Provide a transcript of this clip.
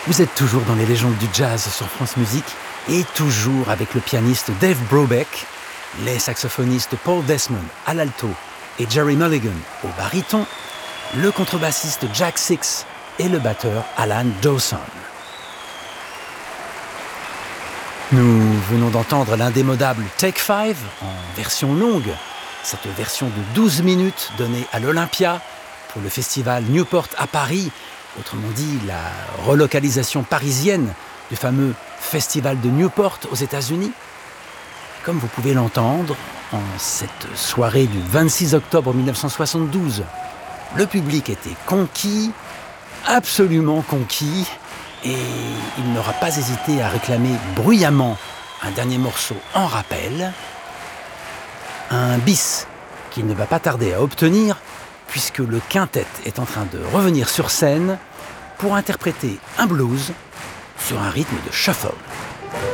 Vous êtes toujours dans les légendes du jazz sur France Musique et toujours avec le pianiste Dave Brubeck, les saxophonistes Paul Desmond à l'alto et Jerry Mulligan au baryton, le contrebassiste Jack Six et le batteur Alan Dawson. Nous venons d'entendre l'indémodable Take 5 en version longue, cette version de 12 minutes donnée à l'Olympia pour le festival Newport à Paris, autrement dit la relocalisation parisienne du fameux festival de Newport aux États-Unis. Comme vous pouvez l'entendre, en cette soirée du 26 octobre 1972, le public était conquis, absolument conquis, et il n'aura pas hésité à réclamer bruyamment un dernier morceau en rappel, un bis qu'il ne va pas tarder à obtenir, puisque le quintet est en train de revenir sur scène pour interpréter un blues sur un rythme de shuffle.